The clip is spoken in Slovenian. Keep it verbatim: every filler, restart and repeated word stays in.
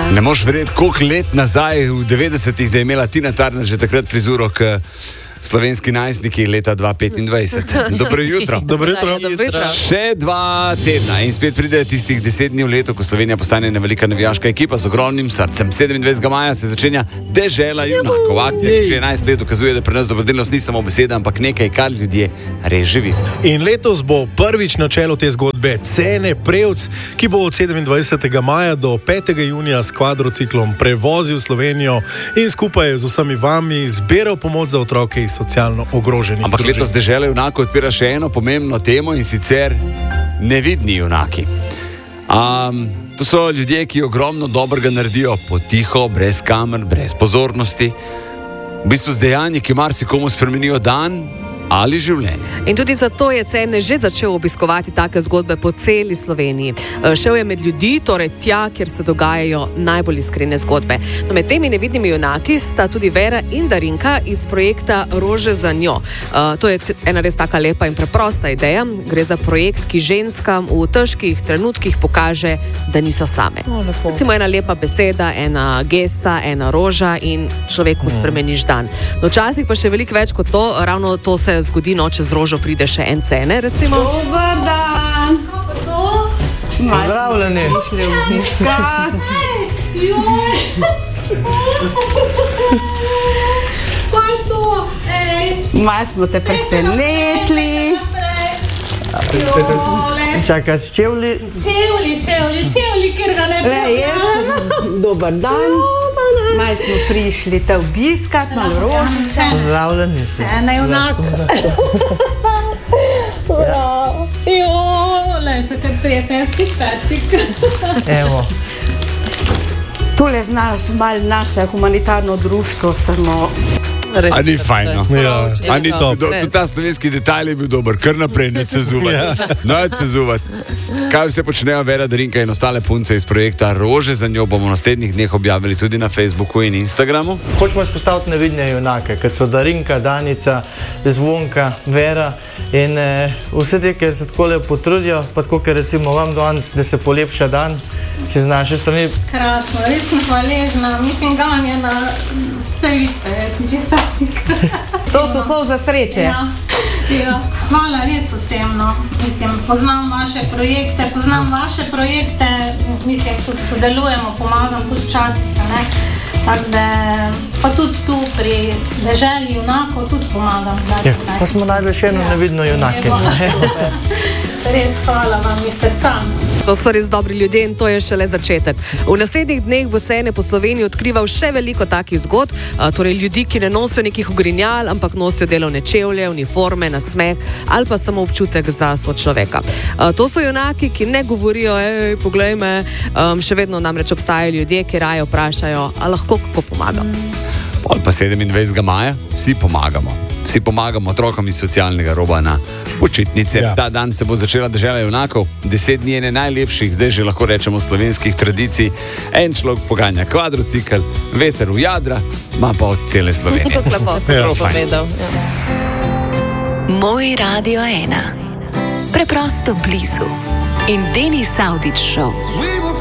Ne moš verjeti, koliko let nazaj v devetdesetih, da je imela Tina Turner že takrat frizuro k slovenski najstniki leta dva tisoč petindvajset. Dobro jutro. Dobro jutro. Dobro jutro. Še dva tedna in spet pride tistih deset dni v letu, ko Slovenija postane ena velika navijaška ekipa z ogromnim srcem. sedemindvajsetega maja se začenja Dežela junakov. Akcija, ki že enajst let dokazuje, da pri nas dobrodelnost ni samo beseda, ampak nekaj, kar ljudje res živijo. In letos bo prvič na čelu te zgodbe Cene Prevc, ki bo od sedemindvajsetega maja do petega junija s kvadrociklom prevozil Slovenijo in skupaj z vsemi vami zbiral pomoč za otroke iz socialno ogroženih Ampak družin. letos Dežela junakov odpira še eno pomembno temo, in sicer nevidni junaki. Um, to so ljudje, ki ogromno dobrega naredijo potiho, brez kamer, brez pozornosti. V bistvu z dejanji, ki marsikomu spremenijo dan ali življenje. In tudi zato je Cene že začel obiskovati take zgodbe po celi Sloveniji. Šel je med ljudi, torej tja, kjer se dogajajo najbolj iskrene zgodbe. No, med temi nevidnimi junaki sta tudi Vera in Darinka iz projekta Rože za njo. Uh, to je ena res taka lepa in preprosta ideja. Gre za projekt, ki ženskam v težkih trenutkih pokaže, da niso same. O, Recimo ena lepa beseda, ena gesta, ena roža in človeku spremeniš dan. No, včasih pa še veliko več kot to, ravno to se zgodi, no, čez rožo pride še en Cene, recimo. Dobar dan! Pozdravljeni! Malo smo te presenetili. Čakaj, s čevlji? Čevlji, čevlji, čevlji, ker ga ne Le, jaz. Dobar dan. Malo smo prišli te obiskat, malo rožice. Pozdravljeni si. Ne, junak. Joj, se kar tresne, jaz si petik. Evo. Tule znaš malo naše humanitarno društvo, samo... A ni fajno? Ja, A ni to? Res. Tudi ta slovenski detajl je bil dober, kar naprej, ne cezuvati. Ne cezuvati. Kaj vse počnejo Vera, Darinka in ostale punce iz projekta Rože za njo, bomo v naslednjih dneh objavili tudi na Facebooku in Instagramu. Hočemo izpostaviti nevidne junake, kot so Darinka, Danica, Zvonka, Vera in eh, vse te, ki se tako lepo potrudijo, pa tako, ker recimo vam danes, da se polepša dan, še z naše strani. Krasno, res sem hvaležna. Mislim, Ganja, da se vidite, jaz sem čist petik. To so solze sreče. Ja, ja. Hvala res vsem, no. Mislim, poznam vaše projekte, poznam vaše projekte, mislim, tudi sodelujemo, pomagam tudi včasih, ne. Tako da, pa tudi tu pri Deželi junakov tudi pomagam. Ja, pa smo najdli še eno nevidno junakinjo. Res hvala vam iz srca. To so res dobri ljudje in to je šele začetek. V naslednjih dneh bo Cene po Sloveniji odkrival še veliko takih zgodb, a, torej ljudi, ki ne nosijo nekih ogrinjal, ampak nosijo delovne čevlje, uniforme, nasmeh ali pa samo občutek za sočloveka. A, to so junaki, ki ne govorijo, ej, poglej me, um, še vedno namreč obstajajo ljudje, ki raje vprašajo, a lahko kako pomagam. Pol pa sedemindvajsetega maja vsi pomagamo. Vsi pomagamo otrokom iz socialnega roba na počitnice. Ja. Ta dan se bo začela Dežela junakov. Deset dni ene najlepših, zdaj že lahko rečemo slovenskih tradicij. En človek poganja kvadrocikl, veter v jadra, ima pa od cele Slovenije. Kako lepo, Ja. kako povedal. Ja. Moj Radio ena. Preprosto blizu. In Denis Avdić Show.